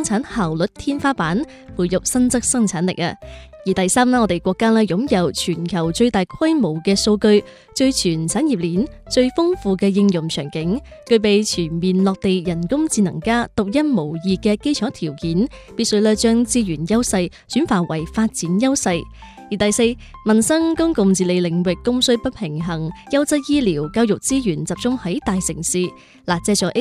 產效率天花板，培育新質生產力啊。而第三啦，我哋國家咧擁有全球最大規模嘅數據、最全產業鏈、最豐富嘅應用場景，具備全面落地人工智能加獨一無二嘅基礎條件，必須咧將資源優勢轉化為發展優勢。而第四，民生公共治理領域供需不平衡，優質醫療教育資源集中喺大城市。嗱，借助